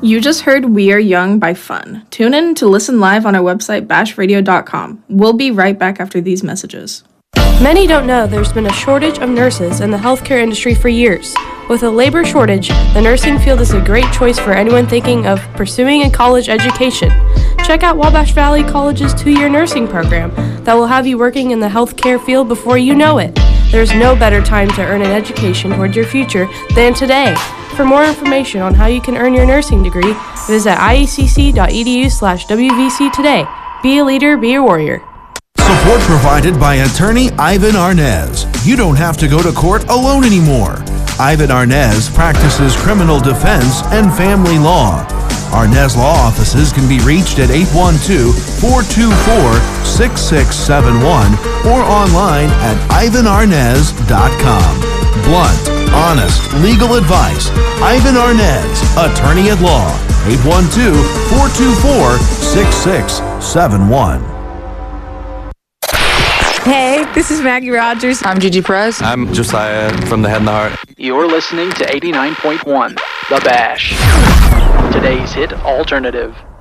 You just heard We Are Young by Fun. Tune in to listen live on our website, bashradio.com. We'll be right back after these messages. Many don't know there's been a shortage of nurses in the healthcare industry for years. With a labor shortage, the nursing field is a great choice for anyone thinking of pursuing a college education. Check out Wabash Valley College's 2-year nursing program that will have you working in the healthcare field before you know it. There's no better time to earn an education toward your future than today. For more information on how you can earn your nursing degree, visit iecc.edu/WVC today. Be a leader, be a warrior. Support provided by attorney Ivan Arnez. You don't have to go to court alone anymore. Ivan Arnez practices criminal defense and family law. Arnez Law Offices can be reached at 812-424-6671 or online at ivanarnez.com. Blunt, honest, legal advice. Ivan Arnez, attorney at law. 812-424-6671. Hey, this is Maggie Rogers. I'm Gigi Perez. I'm Josiah from The Head and the Heart. You're listening to 89.1, The Bash. Today's hit alternative.